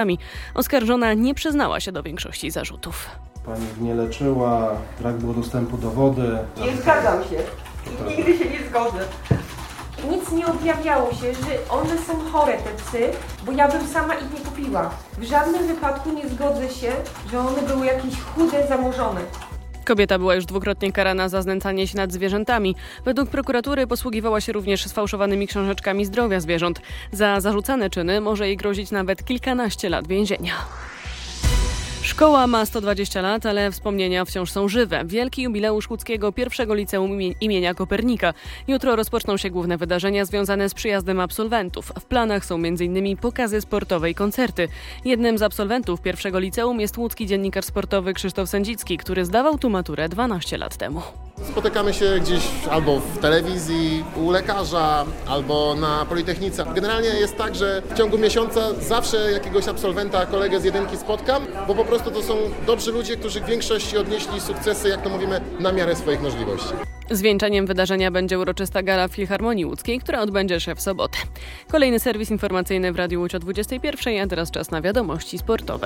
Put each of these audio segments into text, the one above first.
Oskarżona nie przyznała się do większości zarzutów. Pani nie leczyła, brak było dostępu do wody. Nie zgadzam się. I nigdy się nie zgodzę. Nic nie objawiało się, że one są chore, te psy, bo ja bym sama ich nie kupiła. W żadnym wypadku nie zgodzę się, że one były jakieś chude, zamorzone. Kobieta była już dwukrotnie karana za znęcanie się nad zwierzętami. Według prokuratury posługiwała się również sfałszowanymi książeczkami zdrowia zwierząt. Za zarzucane czyny może jej grozić nawet kilkanaście lat więzienia. Szkoła ma 120 lat, ale wspomnienia wciąż są żywe. Wielki jubileusz łódzkiego pierwszego liceum imienia Kopernika. Jutro rozpoczną się główne wydarzenia związane z przyjazdem absolwentów. W planach są m.in. pokazy sportowe i koncerty. Jednym z absolwentów pierwszego liceum jest łódzki dziennikarz sportowy Krzysztof Sędzicki, który zdawał tu maturę 12 lat temu. Spotykamy się gdzieś albo w telewizji, u lekarza, albo na Politechnice. Generalnie jest tak, że w ciągu miesiąca zawsze jakiegoś absolwenta, kolegę z jedynki spotkam, bo po prostu to są dobrzy ludzie, którzy w większości odnieśli sukcesy, jak to mówimy, na miarę swoich możliwości. Zwieńczeniem wydarzenia będzie uroczysta gala w Filharmonii Łódzkiej, która odbędzie się w sobotę. Kolejny serwis informacyjny w Radiu Łódź o 21:00, a teraz czas na wiadomości sportowe.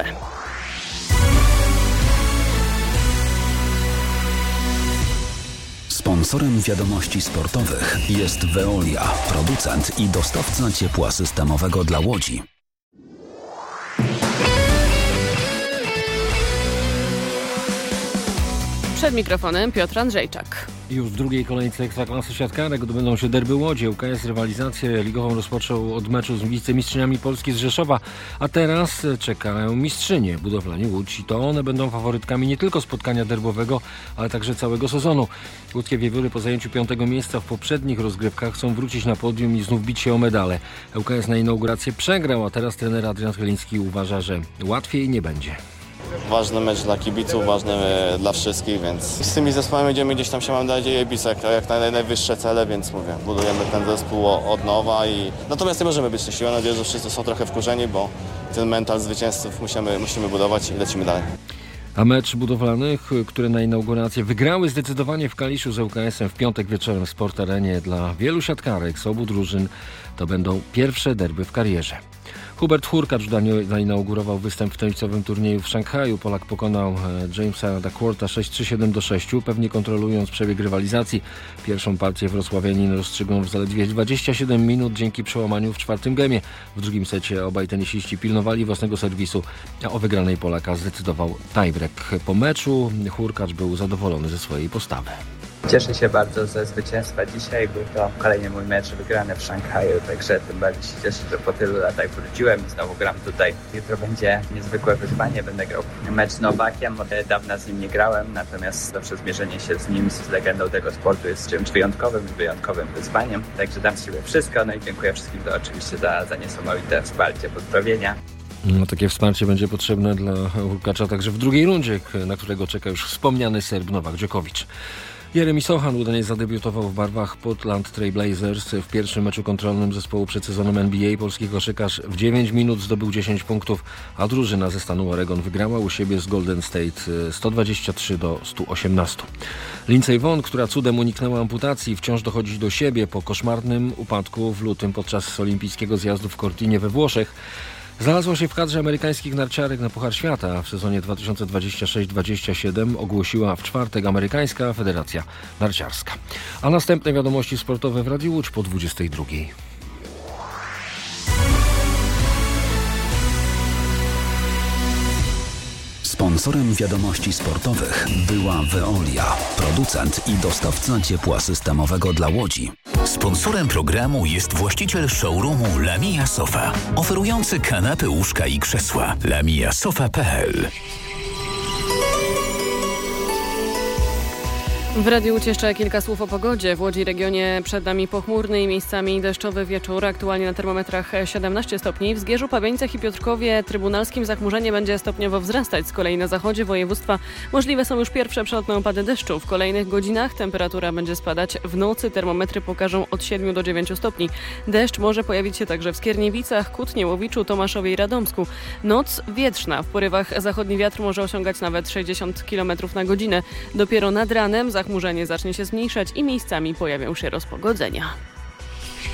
Sponsorem wiadomości sportowych jest Veolia, producent i dostawca ciepła systemowego dla Łodzi. Przed mikrofonem Piotr Andrzejczak. Już w drugiej kolejce Ekstraklasy siatkarek odbędą się derby Łodzi. ŁKS rywalizację ligową rozpoczął od meczu z wicemistrzyniami Polski z Rzeszowa, a teraz czekają mistrzynie budowlani Łódź i to one będą faworytkami nie tylko spotkania derbowego, ale także całego sezonu. Łódzkie Wiewióry po zajęciu 5. miejsca w poprzednich rozgrywkach chcą wrócić na podium i znów bić się o medale. ŁKS na inaugurację przegrał, a teraz trener Adrian Chyliński uważa, że łatwiej nie będzie. Ważny mecz dla kibiców, ważny dla wszystkich, więc z tymi zespołami będziemy gdzieś tam się, mam nadzieję, bić jak najwyższe cele, więc mówię, budujemy ten zespół od nowa natomiast nie możemy być szczęśliwi. Mam nadzieję, że wszyscy są trochę wkurzeni, bo ten mental zwycięzców musimy budować i lecimy dalej. A mecz budowlanych, które na inaugurację wygrały zdecydowanie w Kaliszu z ŁKS-em w piątek wieczorem w Sport Arenie, dla wielu siatkarek z obu drużyn to będą pierwsze derby w karierze. Hubert Hurkacz zainaugurował występ w tenisowym turnieju w Szanghaju. Polak pokonał Jamesa Duckwortha 6-3-7-6, pewnie kontrolując przebieg rywalizacji. Pierwszą partię wrocławianin rozstrzygnął w zaledwie 27 minut dzięki przełamaniu w czwartym gemie. W drugim secie obaj tenisiści pilnowali własnego serwisu, a o wygranej Polaka zdecydował tiebreak. Po meczu Hurkacz był zadowolony ze swojej postawy. Cieszę się bardzo ze zwycięstwa dzisiaj. Był to kolejny mój mecz wygrany w Szanghaju, także tym bardziej się cieszę, że po tylu latach wróciłem i znowu gram tutaj. Jutro będzie niezwykłe wyzwanie, będę grał mecz z Nowakiem, od dawna z nim nie grałem, natomiast zawsze zmierzenie się z nim, z legendą tego sportu jest czymś wyjątkowym wyzwaniem, także dam z siebie wszystko, no i dziękuję wszystkim oczywiście za niesamowite wsparcie, pozdrowienia. No, takie wsparcie będzie potrzebne dla Hurkacza także w drugiej rundzie, na którego czeka już wspomniany Serb Nowak Djokovic. Jeremy Sochan udanie zadebiutował w barwach Portland Trail Blazers. W pierwszym meczu kontrolnym zespołu przed sezonem NBA polski koszykarz w 9 minut zdobył 10 punktów, a drużyna ze stanu Oregon wygrała u siebie z Golden State 123-118. Lindsey Vonn, która cudem uniknęła amputacji, wciąż dochodzi do siebie po koszmarnym upadku w lutym podczas olimpijskiego zjazdu w Cortinie we Włoszech. Znalazła się w kadrze amerykańskich narciarek na Puchar Świata. W sezonie 2026-27 ogłosiła w czwartek Amerykańska Federacja Narciarska. A następne wiadomości sportowe w Radiu Łódź po 22:00. Sponsorem wiadomości sportowych była Veolia, producent i dostawca ciepła systemowego dla Łodzi. Sponsorem programu jest właściciel showroomu Lamia Sofa, oferujący kanapy, łóżka i krzesła. lamiasofa.pl. W Radiu Łódź jeszcze kilka słów o pogodzie. W Łodzi regionie przed nami pochmurny i miejscami deszczowy wieczór. Aktualnie na termometrach 17 stopni. W Zgierzu, Pawieńcach i Piotrkowie Trybunalskim zachmurzenie będzie stopniowo wzrastać. Z kolei na zachodzie województwa możliwe są już pierwsze przelotne opady deszczu. W kolejnych godzinach temperatura będzie spadać. W nocy termometry pokażą od 7 do 9 stopni. Deszcz może pojawić się także w Skierniewicach, Kutnie, Łowiczu, Tomaszowie i Radomsku. Noc wietrzna. W porywach zachodni wiatr może osiągać nawet 60 km na godzinę. Dopiero nad ranem zachmurzenie zacznie się zmniejszać i miejscami pojawią się rozpogodzenia.